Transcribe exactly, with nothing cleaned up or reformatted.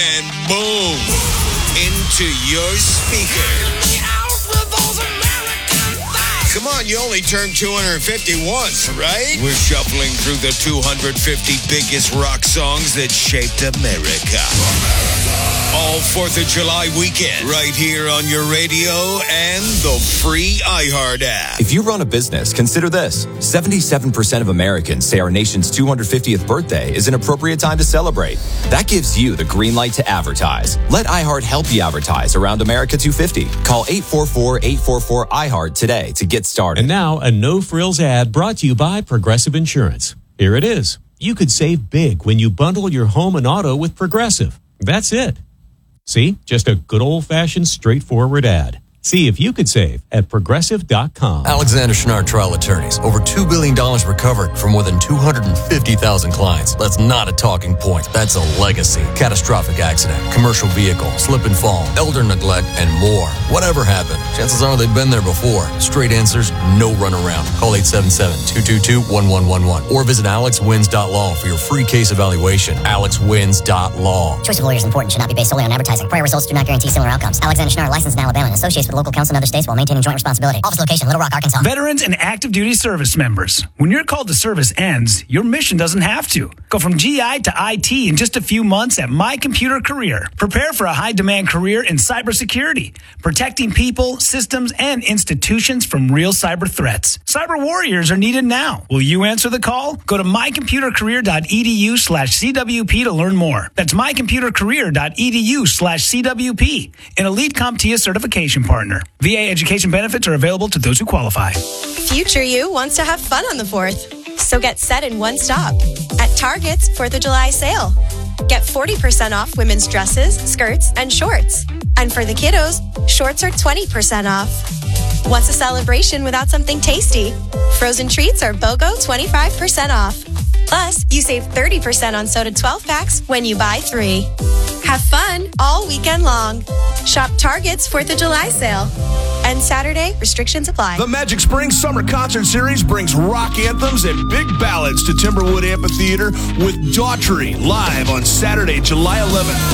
And boom, into your speaker. Come on, you only turned two hundred fifty once, right? We're shuffling through the two hundred fifty biggest rock songs that shaped America. All fourth of July weekend, right here on your radio and the free iHeart app. If you run a business, consider this. seventy-seven percent of Americans say our nation's two hundred fiftieth birthday is an appropriate time to celebrate. That gives you the green light to advertise. Let iHeart help you advertise around America two fifty. Call eight four four, eight four four, iHeart today to get started. And now, a no-frills ad brought to you by Progressive Insurance. Here it is. You could save big when you bundle your home and auto with Progressive. That's it. See? Just a good old-fashioned, straightforward ad. See if you could save at progressive dot com. Alexander Schnarr Trial Attorneys. Over two billion dollars recovered from more than two hundred fifty thousand clients. That's not a talking point. That's a legacy. Catastrophic accident, commercial vehicle, slip and fall, elder neglect, and more. Whatever happened, chances are they've been there before. Straight answers, no runaround. Call eight seven seven, two two two, one one one one or visit alex wins dot law for your free case evaluation. alex wins dot law. Choice of lawyers is important. Should not be based solely on advertising. Prior results do not guarantee similar outcomes. Alexander Schnarr, licensed in Alabama and associates with local counsel in other states while maintaining joint responsibility. Office location, Little Rock, Arkansas. Veterans and active duty service members. When your call to service ends, your mission doesn't have to. Go from G I to I T in just a few months at My Computer Career. Prepare for a high-demand career in cybersecurity, protecting people, systems, and institutions from real cyber threats. Cyber warriors are needed now. Will you answer the call? Go to my computer career dot e d u slash c w p to learn more. That's my computer career dot e d u slash c w p, an Elite CompTIA certification partner. V A education benefits are available to those who qualify. Future you wants to have fun on the fourth. So get set in one stop at Target's fourth of July sale. Get forty percent off women's dresses, skirts, and shorts. And for the kiddos, shorts are twenty percent off. What's a celebration without something tasty? Frozen treats are BOGO twenty-five percent off. Plus, you save thirty percent on soda twelve packs when you buy three. Have fun all weekend long. Shop Target's fourth of July sale. And Saturday, restrictions apply. The Magic Springs Summer Concert Series brings rock anthems and big ballads to Timberwood Amphitheater with Daughtry live on Saturday, July eleventh.